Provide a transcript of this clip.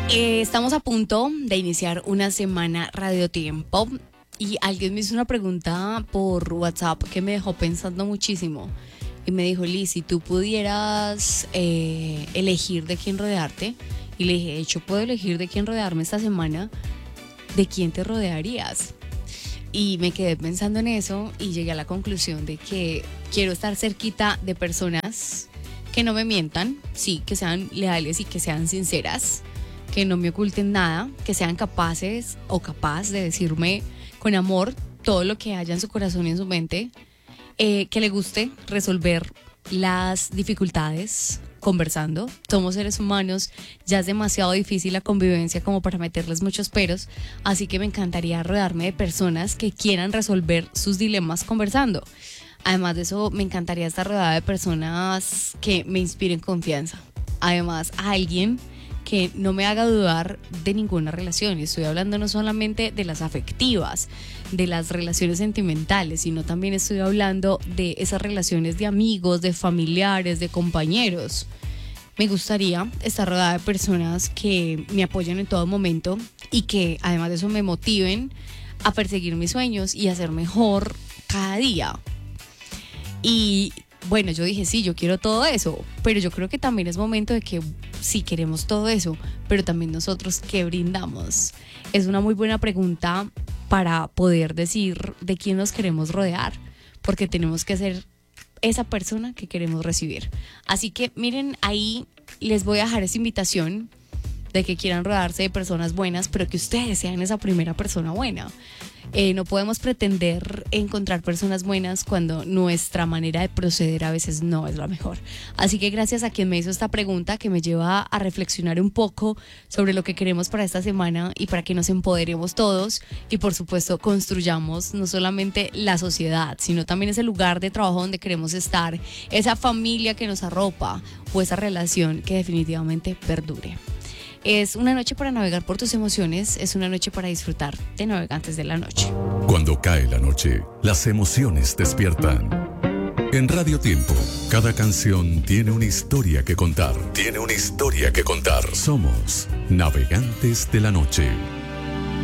Estamos a punto de iniciar una semana Radio Tiempo y alguien me hizo una pregunta por WhatsApp que me dejó pensando muchísimo y me dijo: Liz, si tú pudieras elegir de quién rodearte, y le dije: yo puedo elegir de quién rodearme esta semana, ¿de quién te rodearías? Y me quedé pensando en eso y llegué a la conclusión de que quiero estar cerquita de personas que no me mientan, sí, que sean leales y que sean sinceras, que no me oculten nada, que sean capaces o capaz de decirme con amor todo lo que haya en su corazón y en su mente, que le guste resolver las dificultades conversando. Somos seres humanos, ya es demasiado difícil la convivencia como para meterles muchos peros, así que me encantaría rodearme de personas que quieran resolver sus dilemas conversando. Además de eso, me encantaría estar rodeada de personas que me inspiren confianza. Además, a alguien que no me haga dudar de ninguna relación. Y estoy hablando no solamente de las afectivas, de las relaciones sentimentales, sino también estoy hablando de esas relaciones de amigos, de familiares, de compañeros. Me gustaría estar rodeada de personas que me apoyen en todo momento y que además de eso me motiven a perseguir mis sueños y a ser mejor cada día. Y bueno, yo dije, sí, yo quiero todo eso, pero yo creo que también es momento de que sí queremos todo eso, pero también nosotros, ¿qué brindamos? Es una muy buena pregunta para poder decir de quién nos queremos rodear, porque tenemos que ser esa persona que queremos recibir. Así que miren, ahí les voy a dejar esa invitación de que quieran rodearse de personas buenas, pero que ustedes sean esa primera persona buena. No podemos pretender encontrar personas buenas cuando nuestra manera de proceder a veces no es la mejor. Así que gracias a quien me hizo esta pregunta, que me lleva a reflexionar un poco sobre lo que queremos para esta semana y para que nos empoderemos todos y por supuesto construyamos no solamente la sociedad, sino también ese lugar de trabajo donde queremos estar, esa familia que nos arropa o esa relación que definitivamente perdure. Es una noche para navegar por tus emociones, es una noche para disfrutar de Navegantes de la Noche. Cuando cae la noche, las emociones despiertan. En Radio Tiempo, cada canción tiene una historia que contar. Somos Navegantes de la Noche.